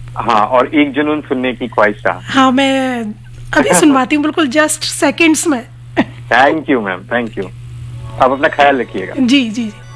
हाँ, और एक जुनून सुनने की ख्वाहिश था। हाँ, मैं अभी सुनवाती हूँ, बिल्कुल जस्ट सेकंड्स में। Thank you ma'am, thank you. आप अपना ख्याल रखिएगा। जी जी जी।